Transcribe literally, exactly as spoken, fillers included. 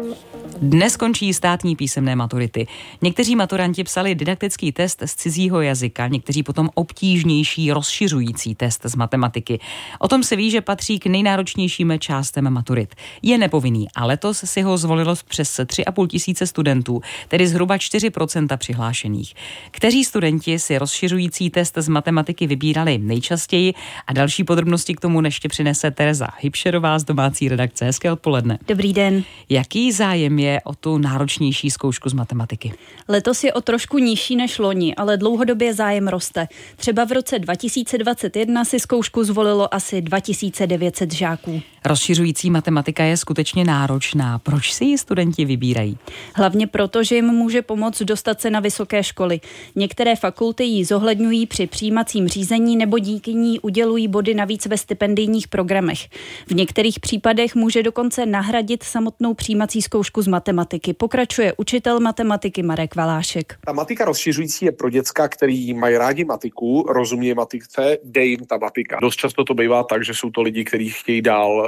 Dnes končí státní písemné maturity. Někteří maturanti psali didaktický test z cizího jazyka, někteří potom obtížnější rozšiřující test z matematiky. O tom se ví, že patří k nejnáročnějším částem maturit. Je nepovinný a letos si ho zvolilo přes tři a půl tisíce studentů, tedy zhruba čtyři procenta přihlášených. Kteří studenti si rozšiřující test z matematiky vybírali nejčastěji a další podrobnosti k tomu ještě přinese Tereza Hybšerová z domácí redakce. Hezké odpoledne. Dobrý den. Jaký zájem je o tu náročnější zkoušku z matematiky? Letos je o trošku nižší než loni, ale dlouhodobě zájem roste. Třeba v roce dva tisíce dvacet jedna si zkoušku zvolilo asi dva tisíce devět set žáků. Rozšiřující matematika je skutečně náročná. Proč si ji studenti vybírají? Hlavně proto, že jim může pomoct dostat se na vysoké školy. Některé fakulty ji zohledňují při přijímacím řízení nebo díky ní udělují body navíc ve stipendijních programech. V některých případech může dokonce nahradit samotnou přijímací zkoušku z matematiky. Pokračuje učitel matematiky Marek Valášek. Ta matika rozšiřující je pro děcka, který mají rádi matiku, rozumí matice, dej jim ta matika. Dost často to bývá tak, že jsou to lidi, kteří chtějí dál